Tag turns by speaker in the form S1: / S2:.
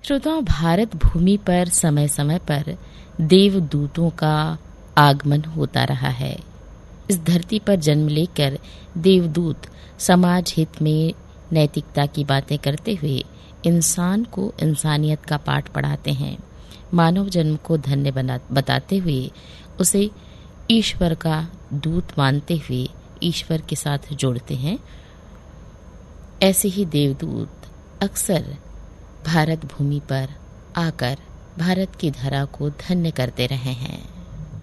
S1: श्रोताओं, भारत भूमि पर समय समय पर देवदूतों का आगमन होता रहा है। इस धरती पर जन्म लेकर देवदूत समाज हित में नैतिकता की बातें करते हुए इंसान को इंसानियत का पाठ पढ़ाते हैं। मानव जन्म को धन्य बताते हुए उसे ईश्वर का दूत मानते हुए ईश्वर के साथ जोड़ते हैं। ऐसे ही देवदूत अक्सर भारत भूमि पर आकर भारत की धरा को धन्य करते रहे हैं।